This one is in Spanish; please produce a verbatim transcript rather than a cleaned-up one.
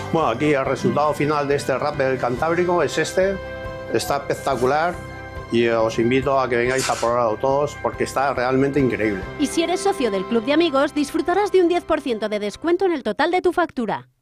Bueno, aquí el resultado final de este rappel cantábrico es este. Está espectacular y os invito a que vengáis a probarlo todos porque está realmente increíble. Y si eres socio del Club de Amigos, disfrutarás de un diez por ciento de descuento en el total de tu factura.